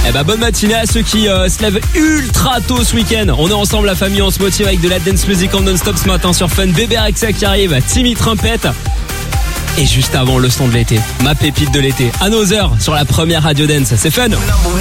Bonne matinée à ceux qui se lèvent ultra tôt ce week-end. On est ensemble, la famille, on se motive avec de la dance music en non-stop ce matin sur Fun. Bébé Rexha qui arrive, Timmy Trumpet. Et juste avant, le son de l'été, ma pépite de l'été, Another sur la première radio dance. C'est Fun.